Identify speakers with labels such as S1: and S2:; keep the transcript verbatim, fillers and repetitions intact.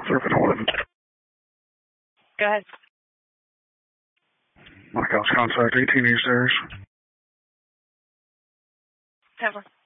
S1: Serpent eleven.
S2: Go ahead.
S1: Lighthouse contact eighteen East Airs.
S2: Temple.